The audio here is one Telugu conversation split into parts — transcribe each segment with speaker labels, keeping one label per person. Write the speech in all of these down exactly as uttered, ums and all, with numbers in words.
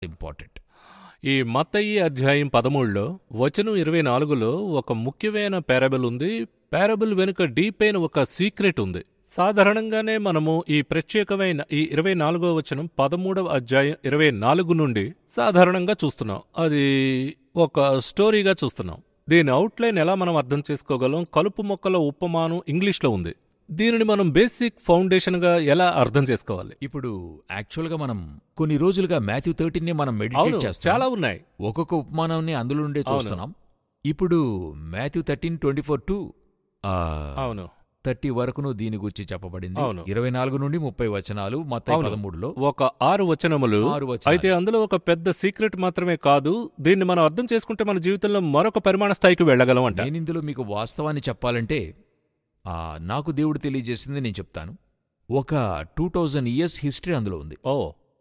Speaker 1: ఇంపార్టెంట్.
Speaker 2: ఈ మత్తయి అధ్యాయం పదమూడులో వచనం ఇరవై నాలుగులో ఒక ముఖ్యమైన పారబుల్ ఉంది. పారబుల్ వెనుక డీప్ అయిన ఒక సీక్రెట్ ఉంది. సాధారణంగానే మనము ఈ ప్రత్యేకమైన ఈ ఇరవై నాలుగో వచనం పదమూడవ అధ్యాయం ఇరవై నాలుగు నుండి సాధారణంగా చూస్తున్నాం. అది ఒక స్టోరీగా చూస్తున్నాం. దీని అవుట్లైన్ ఎలా మనం అర్థం చేసుకోగలం? కలుపు మొక్కల ఉపమానం ఇంగ్లీష్లో ఉంది. దీనిని మనం బేసిక్ ఫౌండేషన్గా ఎలా అర్థం చేసుకోవాలి?
Speaker 1: ఇప్పుడు యాక్చువల్గా మనం కొన్ని రోజులుగా మాథ్యూ థర్టీన్ ని మనం మెడిటేట్ చేస్తాం.
Speaker 2: చాలా ఉన్నాయి.
Speaker 1: ఒక్కొక్క ఉపమానాన్ని అందులో నుండే చూస్తున్నాం. ఇప్పుడు Matthew thirteen twenty four to
Speaker 2: అవును
Speaker 1: థర్టీ వరకును దీని గురించి చెప్పబడింది.
Speaker 2: అవును.
Speaker 1: ఇరవై నాలుగు నుండి ముప్పై వచనాలు మత్తయి పదమూడులో
Speaker 2: ఒక ఆరు వచనములు.
Speaker 1: ఆరు వచనాలు.
Speaker 2: అయితే అందులో ఒక పెద్ద సీక్రెట్ మాత్రమే కాదు, దీన్ని మనం అర్థం చేసుకుంటే మన జీవితంలో మరొక పరిమాణ స్థాయికి వెళ్ళగలం అంట.
Speaker 1: నేను ఇందులో మీకు వాస్తవాన్ని చెప్పాలంటే ఆ నాకు దేవుడు తెలియజేసింది నేను చెప్తాను. ఒక టూ థౌజండ్ ఇయర్స్ హిస్టరీ అందులో ఉంది.
Speaker 2: ఓ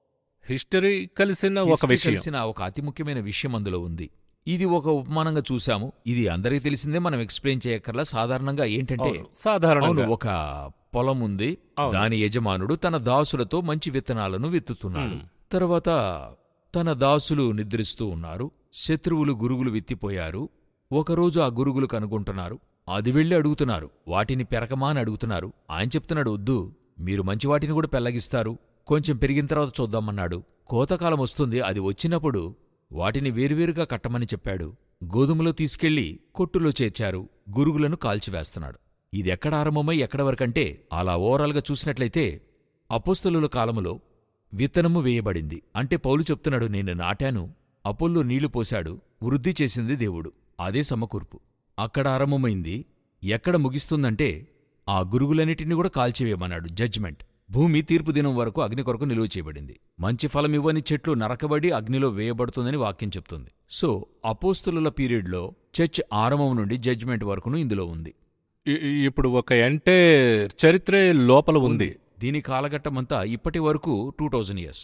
Speaker 2: హిస్టరీ కలిసిన ఒక
Speaker 1: హిస్టరీ
Speaker 2: విషయం,
Speaker 1: కలిసిన ఒక అతి ముఖ్యమైన విషయం అందులో ఉంది. ఇది ఒక ఉపమానంగా చూశాము. ఇది అందరికీ తెలిసిందే, మనం ఎక్స్ప్లెయిన్ చేయక్కర్లా. సాధారణంగా ఏంటంటే
Speaker 2: సాధారణంగా
Speaker 1: ఒక పొలం ఉంది. దాని యజమానుడు తన దాసులతో మంచి విత్తనాలను విత్తుతున్నాడు. తర్వాత తన దాసులు నిద్రిస్తూ ఉన్నారు. శత్రువులు గురుగులు విత్తిపోయారు. ఒకరోజు ఆ గురుగులు కనుగొంటున్నారు. అది వెళ్ళి అడుగుతున్నారు, వాటిని పెరకమా అని అడుగుతున్నారు. ఆయన చెప్తున్నాడు, వద్దు, మీరు మంచి వాటిని కూడా పెల్లగిస్తారు, కొంచెం పెరిగిన తర్వాత చూద్దామన్నాడు. కోతకాలం వస్తుంది, అది వచ్చినప్పుడు వాటిని వేరువేరుగా కట్టమని చెప్పాడు. గోధుమలో తీసుకెళ్లి కొట్టులో చేర్చారు. గురుగులను కాల్చివేస్తున్నాడు. ఇది ఎక్కడ ఆరంభమై ఎక్కడ వరకంటే అలా ఓవరాల్గా చూసినట్లయితే అపోస్తలుల కాలములో విత్తనము వేయబడింది. అంటే పౌలు చెప్తున్నాడు, నేను నాటాను, అపోల్లో నీళ్లు పోశాడు, వృద్ధి చేసింది దేవుడు. అదే సమకూర్పు అక్కడ ఆరంభమైంది. ఎక్కడ ముగిస్తుందంటే ఆ గురుగులన్నిటినీ కూడా కాల్చివేయమన్నాడు. జడ్జ్మెంట్. భూమి తీర్పు దినం వరకు అగ్ని కొరకు నిలువ చేయబడింది. మంచి ఫలమివ్వని చెట్లు నరకబడి అగ్నిలో వేయబడుతుందని వాక్యం చెప్తుంది. సో అపోస్తలుల పీరియడ్లో చర్చ్ ఆరంభం నుండి జడ్జ్మెంట్ వరకును ఇందులో ఉంది.
Speaker 2: ఇప్పుడు ఒక అంటే చరిత్రే లోపల ఉంది.
Speaker 1: దీని కాలఘట్టమంతా ఇప్పటి వరకు టూ థౌజండ్ ఇయర్స్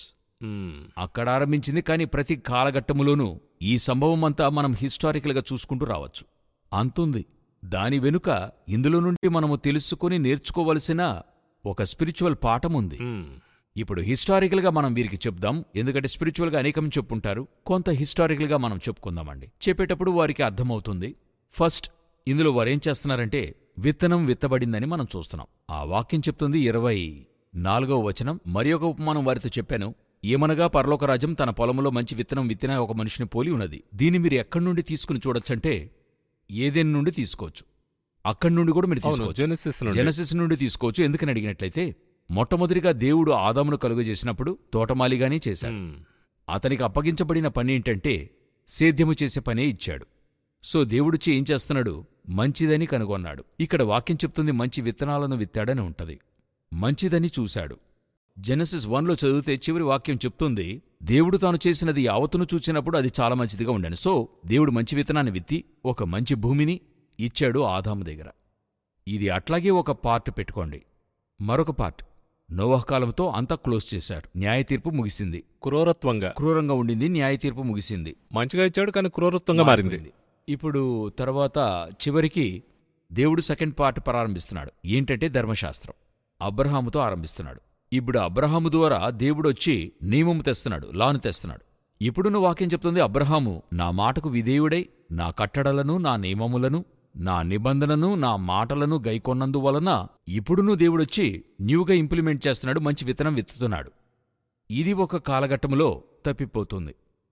Speaker 1: అక్కడ ఆరంభించింది. కానీ ప్రతి కాలఘట్టములోనూ ఈ సంభవం అంతా మనం హిస్టారికల్గా చూసుకుంటూ రావచ్చు. అంతుంది. దాని వెనుక ఇందులో నుండి మనము తెలుసుకుని నేర్చుకోవలసిన ఒక స్పిరిచువల్ పాఠముంది. ఇప్పుడు హిస్టారికల్గా మనం వీరికి చెప్దాం, ఎందుకంటే స్పిరిచువల్గా అనేకం చెప్పుంటారు. కొంత హిస్టారికల్గా మనం చెప్పుకుందామండి. చెప్పేటప్పుడు వారికి అర్థమవుతుంది. ఫస్ట్ ఇందులో వారేం చేస్తున్నారంటే విత్తనం విత్తబడిందని మనం చూస్తున్నాం. ఆ వాక్యం చెప్తుంది ఇరవై నాలుగవ వచనం. మరి ఒక ఉపమానం వారితో చెప్పాను, ఏమనగా పరలోకరాజ్యం తన పొలంలో మంచి విత్తనం విత్తిన ఒక మనిషిని పోలి ఉన్నది. దీన్ని మీరు ఎక్కడి నుండి తీసుకుని చూడొచ్చంటే ఏదెన్ నుండి తీసుకోవచ్చు, అక్కడి నుండి కూడా మీరు తీసుకోవచ్చు, జెనసిస్ నుండి తీసుకోవచ్చు. ఎందుకని అడిగినట్లయితే మొట్టమొదటిగా దేవుడు ఆదామును కలుగజేసినప్పుడు తోటమాలిగానే చేశాడు. అతనికి అప్పగించబడిన పని ఏంటంటే సేద్యము చేసే పనే ఇచ్చాడు. సో దేవుడిచ్చి ఏం చేస్తున్నాడు? మంచిదని కనుగొన్నాడు. ఇక్కడ వాక్యం చెప్తుంది మంచి విత్తనాలను విత్తాడని ఉంటది. మంచిదని చూశాడు. జెనసిస్ వన్లో చదివితే చివరి వాక్యం చెప్తుంది, దేవుడు తాను చేసినది యావత్తును చూచినప్పుడు అది చాలా మంచిదిగా ఉండను. సో దేవుడు మంచి విత్తనాన్ని విత్తి ఒక మంచి భూమిని ఇచ్చాడు ఆదాము దగ్గర. ఇది అట్లాగే ఒక పార్ట్ పెట్టుకోండి. మరొక పార్ట్ నోవహ్ కాలంతో అంతా క్లోజ్ చేశాడు. న్యాయతీర్పు ముగిసింది.
Speaker 2: క్రూరత్వంగా
Speaker 1: క్రూరంగా ఉండింది, న్యాయతీర్పు ముగిసింది.
Speaker 2: మంచిగా ఇచ్చాడు కానీ క్రూరత్వంగా మారింది.
Speaker 1: ఇప్పుడు తర్వాత చివరికి దేవుడు సెకండ్ పార్ట్ ప్రారంభిస్తున్నాడు. ఏంటంటే ధర్మశాస్త్రం. అబ్రహాముతో ఆరంభిస్తున్నాడు. ఇప్పుడు అబ్రహాము ద్వారా దేవుడొచ్చి నియమము తెస్తున్నాడు, లాను తెస్తున్నాడు. ఇప్పుడున్న వాక్యం చెప్తుంది, అబ్రహాము నా మాటకు విధేయుడై నా కట్టడలను, నా నియమములను, నా నిబంధనను, నా మాటలను గైకొన్నందువలన ఇప్పుడును దేవుడొచ్చి న్యూగా ఇంప్లిమెంట్ చేస్తున్నాడు, మంచి విత్తనం విత్తుతున్నాడు. ఇది ఒక కాలఘట్టములో తప్పిపోతుంది.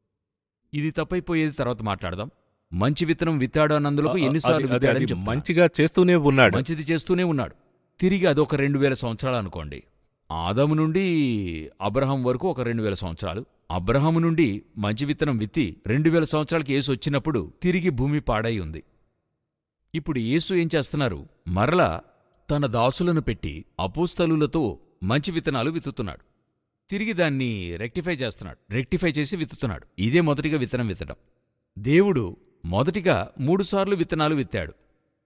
Speaker 1: ఇది తప్పైపోయేది తర్వాత మాట్లాడదాం. మంచి విత్తనం విత్తాడు అన్నందులకు ఎన్నిసార్లు విత్తాడని చెప్తున్నా.
Speaker 2: మంచిగా చేస్తూనే ఉన్నాడు,
Speaker 1: మంచిది చేస్తూనే ఉన్నాడు. తిరిగి అదొక రెండు వేల సంవత్సరాలు అనుకోండి. ఆదాము నుండి అబ్రహాం వరకు ఒక రెండు వేల సంవత్సరాలు. అబ్రహాము నుండి మంచి విత్తనం విత్తి రెండు వేల సంవత్సరాలకి యేసు వచ్చినప్పుడు తిరిగి భూమి పాడై ఉంది. ఇప్పుడు యేసు ఏం చేస్తున్నారు? మరలా తన దాసులను పెట్టి అపోస్తలులతో మంచి విత్తనాలు విత్తుతున్నాడు. తిరిగి దాన్ని రెక్టిఫై చేస్తున్నాడు. రెక్టిఫై చేసి విత్తుతున్నాడు. ఇదే మొదటిగా విత్తనం విత్తడం. దేవుడు మొదటిగా మూడుసార్లు విత్తనాలు విత్తాడు.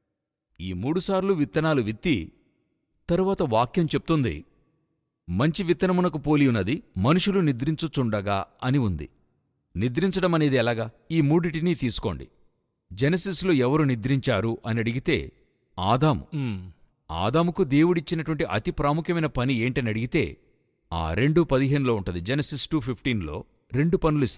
Speaker 1: ఈ మూడుసార్లు విత్తనాలు విత్తి తరువాత వాక్యం చెప్తుంది, మంచి విత్తనమునకు పోలియున్నది మనుషులు నిద్రించుచుండగా అని ఉంది. నిద్రించడం అనేది ఎలాగా? ఈ మూడిటినీ తీసుకోండి. జెనసిస్లో ఎవరు నిద్రించారు అని అడిగితే ఆదాము. ఆదాముకు దేవుడిచ్చినటువంటి అతి ప్రాముఖ్యమైన పని ఏంటని అడిగితే ఆ రెండు పదిహేనులో ఉంటుంది. జెనసిస్ టూ ఫిఫ్టీన్లో రెండు పనులు